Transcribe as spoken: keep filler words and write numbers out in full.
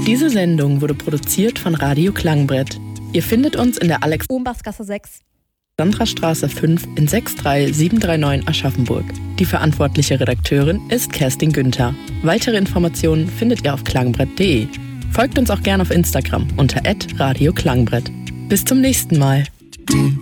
Diese Sendung wurde produziert von Radio Klangbrett. Ihr findet uns in der Alex Ohmbachsgasse sechs. Sandrastraße fünf in sechs drei sieben drei neun Aschaffenburg. Die verantwortliche Redakteurin ist Kerstin Günther. Weitere Informationen findet ihr auf klangbrett punkt de. Folgt uns auch gerne auf Instagram unter at radio klangbrett. Bis zum nächsten Mal.